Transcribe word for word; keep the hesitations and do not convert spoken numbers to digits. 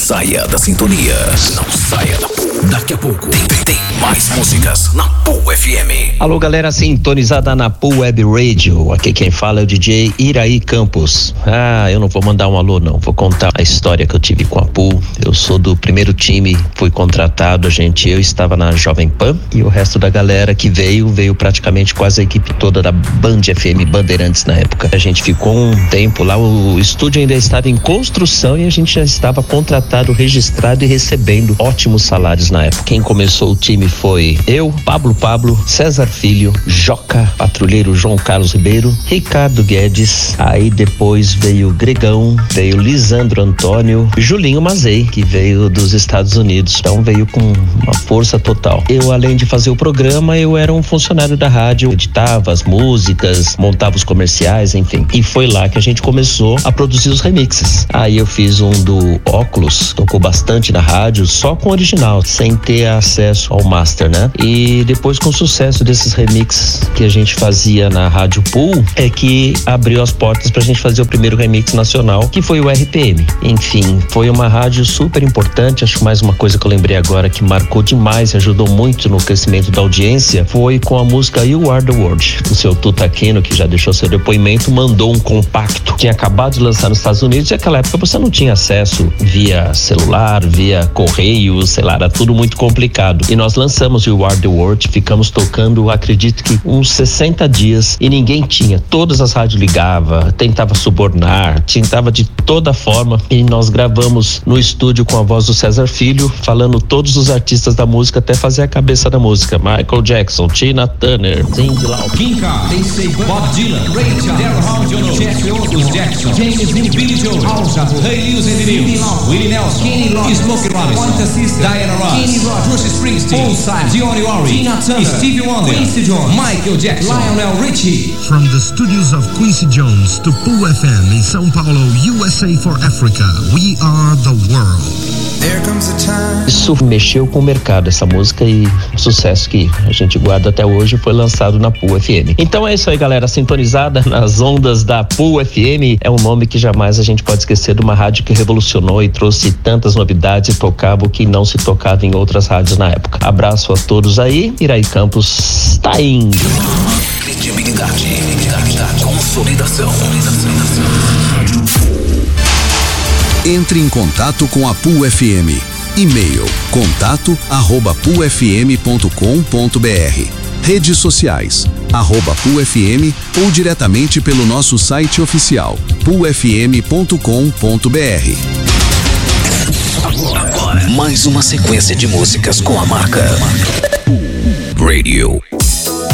saia da sintonia. Não saia da Pool. Daqui a pouco tem, tem, tem mais músicas na Pool F M. Alô, galera sintonizada na Pool Web Radio. Aqui quem fala é o D J Iraí Campos. Ah, eu não vou mandar um alô não, vou contar a história que eu tive com a Pool. Eu sou do primeiro time, fui contratado, a gente, eu estava na Jovem Pan e o resto da galera que veio, veio praticamente quase a equipe toda da Band F M Bandeirantes na época. A gente ficou um tempo lá, o estúdio ainda estava em construção e a gente já estava contratado, registrado e recebendo ótimos salários na época. Quem começou o time foi eu, Pablo Pablo, César Filho, Joca, patrulheiro João Carlos Ribeiro, Ricardo Guedes, aí depois veio Gregão, veio Lisandro Antônio, Julinho Mazei, que veio dos Estados Unidos, então veio com uma força total. Eu, além de fazer o programa, eu era um funcionário da rádio, editava as músicas, montava os comerciais, enfim. E foi lá que a gente começou a produzir os remixes. Aí eu fiz um do Óculos, tocou bastante na rádio, só com o original, sem ter acesso ao master, né? E depois, com o sucesso desses remixes que a gente fazia na Rádio Pool, é que abriu as portas pra gente fazer o primeiro remix nacional, que foi o R P M. Enfim, foi uma rádio super importante. Acho que mais uma coisa que eu lembrei agora que marcou demais e ajudou muito no crescimento da audiência foi com a música You Are The World. O seu Tutaqueno, que já deixou seu depoimento, mandou um compacto. Tinha acabado de lançar nos Estados Unidos e naquela época você não tinha acesso via celular, via correio, sei lá, era tudo muito complicado. E nós lançamos You Are The World, ficamos tocando, acredito que uns sessenta dias e ninguém tinha. Todas as rádios ligavam, tentava subornar, tentava de toda forma e nós gravamos no estúdio com a voz do César Filho, falando todos os artistas da música até fazer a cabeça da música. Michael Jackson, Tina Turner, Cyndi Lauper, Kinka, Bob Dylan, Ray Charles, Daryl Hall Júnior, Jeff Otis Jackson, James Dean, Billy Joel, Alja, Ray Lewis and the News, Willie Nelson, Kenny Loggins, Smokey Robinson, Diana Ross, Kenny Rogers, Bruce Springsteen, Paul Dionne Warwick, Tina Turner, Stevie Wonder, Quincy Jones, Michael Jackson, Lionel Richie. From the studios of Quincy Jones to Pool F M in São Paulo, U S A for Africa, we are the world. Isso mexeu com o mercado, essa música, e o sucesso que a gente guarda até hoje foi lançado na Pool F M. Então é isso aí, galera, sintonizada nas ondas da Pool F M, é um nome que jamais a gente pode esquecer, de uma rádio que revolucionou e trouxe tantas novidades e tocava o que não se tocava em outras rádios na época. Abraço a todos aí, Iraí Campos tá indo. Credibilidade, credibilidade, consolidação, consolidação. Entre em contato com a Pool F M. E-mail contato arroba pool f m ponto com ponto b r. Redes sociais arroba pool f m ou diretamente pelo nosso site oficial pool f m ponto com ponto b r. Agora, mais uma sequência de músicas com a marca